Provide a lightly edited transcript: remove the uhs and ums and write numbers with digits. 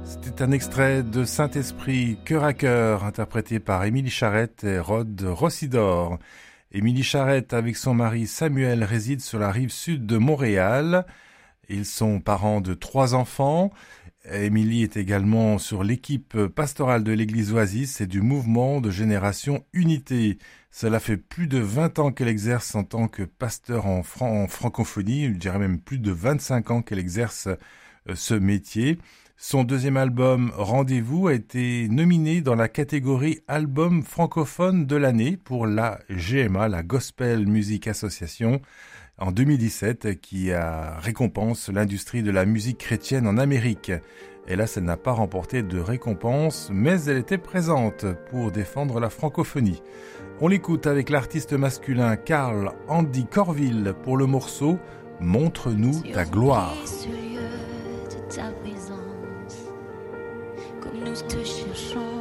C'était un extrait de Saint-Esprit, Cœur à cœur, interprété par Émilie Charrette et Rod Rossidor. Émilie Charrette, avec son mari Samuel, réside sur la rive sud de Montréal. Ils sont parents de 3 enfants. Émilie est également sur l'équipe pastorale de l'église Oasis et du mouvement de Génération Unité. Cela fait plus de 20 ans qu'elle exerce en tant que pasteur en francophonie. Je dirais même plus de 25 ans qu'elle exerce ce métier. Son deuxième album, Rendez-vous, a été nominé dans la catégorie Album francophone de l'année pour la GMA, la Gospel Music Association, en 2017, qui récompense l'industrie de la musique chrétienne en Amérique. Hélas, elle n'a pas remporté de récompense, mais elle était présente pour défendre la francophonie. On l'écoute avec l'artiste masculin Carl Andy Corville pour le morceau « Montre-nous ta gloire ». Comme nous te cherchons.